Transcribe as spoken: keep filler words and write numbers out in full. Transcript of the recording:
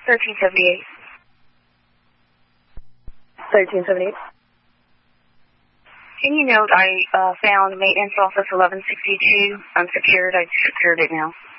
thirteen seventy-eight. thirteen seventy-eight. Can you note I uh, found maintenance office eleven sixty-two unsecured? I secured it now.